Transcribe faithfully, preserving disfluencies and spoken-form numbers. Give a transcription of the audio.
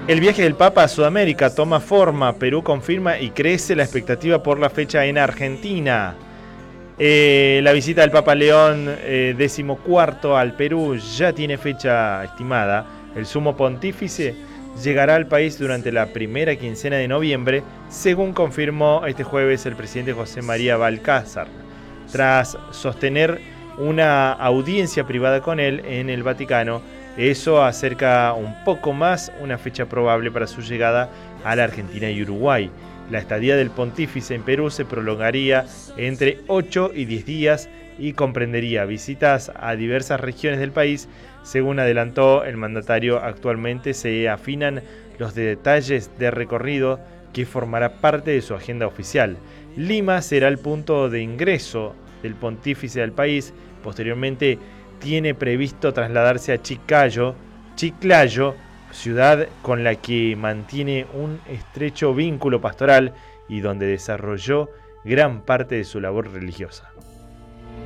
El viaje del Papa a Sudamérica toma forma. Perú confirma y crece la expectativa por la fecha en Argentina. Eh, la visita del Papa León eh, decimocuarto al Perú ya tiene fecha estimada. El sumo pontífice llegará al país durante la primera quincena de noviembre, según confirmó este jueves el presidente José María Balcázar, tras sostener una audiencia privada con él en el Vaticano. Eso acerca un poco más una fecha probable para su llegada a la Argentina y Uruguay. La estadía del pontífice en Perú se prolongaría entre ocho y diez días y comprendería visitas a diversas regiones del país. Según adelantó el mandatario, actualmente se afinan los detalles de recorrido que formará parte de su agenda oficial. Lima será el punto de ingreso del pontífice al país. Posteriormente tiene previsto trasladarse a Chiclayo, Chiclayo, ciudad con la que mantiene un estrecho vínculo pastoral y donde desarrolló gran parte de su labor religiosa.